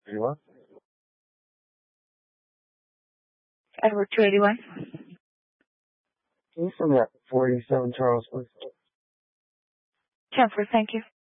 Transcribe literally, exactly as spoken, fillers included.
Anyone? Edward two eighty-one. Who's from that forty-seven Charles, please? ten four, thank you.